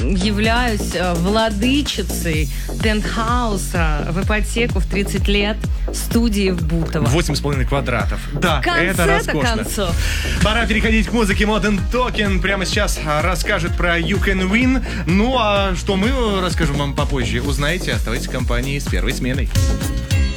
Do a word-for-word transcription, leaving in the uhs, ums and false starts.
являюсь владычицей тентхауса в ипотеку в тридцать лет студии в Бутово. Восемь с половиной квадратов. Да, это роскошно. Концов. Пора переходить к музыке. Modern Talking прямо сейчас расскажет про You Can Win. Ну, а что мы расскажем вам попозже, узнаете. Оставайтесь в компании с первой сменой.